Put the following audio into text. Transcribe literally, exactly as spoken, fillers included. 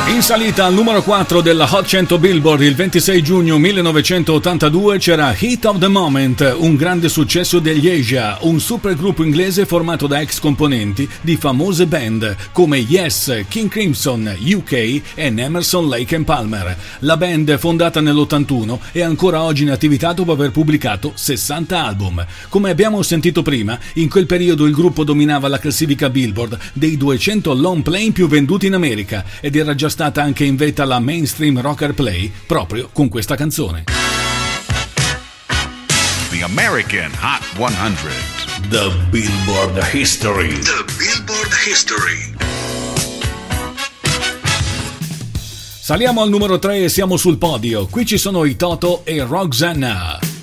In salita al numero quattro della Hot cento Billboard il ventisei giugno millenovecentottantadue c'era Heat of the Moment, un grande successo degli Asia, un supergruppo inglese formato da ex componenti di famose band come Yes, King Crimson, U K e Emerson, Lake and Palmer. La band, fondata nell'ottantuno, è ancora oggi in attività dopo aver pubblicato sessanta album. Come abbiamo sentito prima, in quel periodo il gruppo dominava la classifica Billboard dei duecento long play più venduti in America ed era già stata anche in vetta alla Mainstream Rocker Play proprio con questa canzone. The American Hot cento. The Billboard History. The Billboard History. Saliamo al numero tre e siamo sul podio. Qui ci sono i Toto e Roxanna.